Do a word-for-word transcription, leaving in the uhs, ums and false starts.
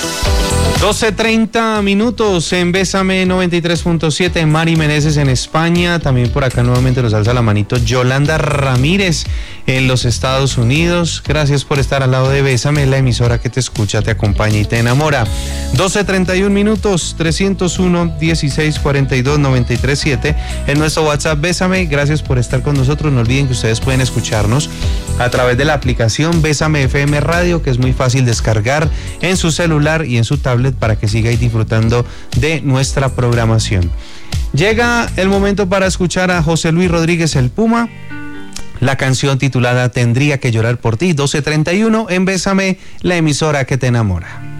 doce treinta minutos en Bésame noventa y tres punto siete. Mari Meneses en España. También por acá nuevamente nos alza la manito Yolanda Ramírez en los Estados Unidos. Gracias por estar al lado de Bésame, la emisora que te escucha, te acompaña y te enamora. doce treinta y un minutos, trescientos uno, dieciséis cuarenta y dos, noventa y tres siete en nuestro WhatsApp Bésame. Gracias por estar con nosotros. No olviden que ustedes pueden escucharnos a través de la aplicación Bésame F M Radio, que es muy fácil descargar en su celular y en su tablet para que sigáis disfrutando de nuestra programación. Llega el momento para escuchar a José Luis Rodríguez el Puma, la canción titulada Tendría que llorar por ti. doce treinta y uno en Bésame, la emisora que te enamora.